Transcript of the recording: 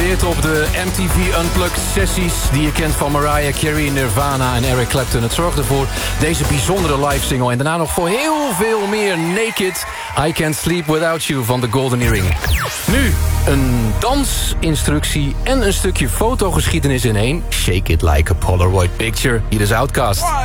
geïnspireerd op de MTV Unplugged sessies... die je kent van Mariah Carey, Nirvana en Eric Clapton. Het zorgde voor deze bijzondere live single. En daarna nog voor heel veel meer Naked. I Can't Sleep Without You van The Golden Earring. Nu een dansinstructie en een stukje fotogeschiedenis in één. Shake it like a Polaroid picture. Hier is Outkast. 1,